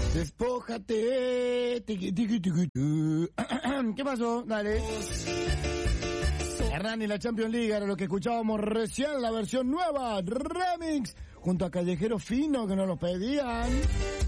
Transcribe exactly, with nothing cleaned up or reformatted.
Despójate. Tiqui, tiqui, tiqui, tiqui. ¿Qué pasó? Dale. Hernán y la Champions League era lo que escuchábamos recién, la versión nueva, remix, junto a Callejero Fino, que nos lo pedían.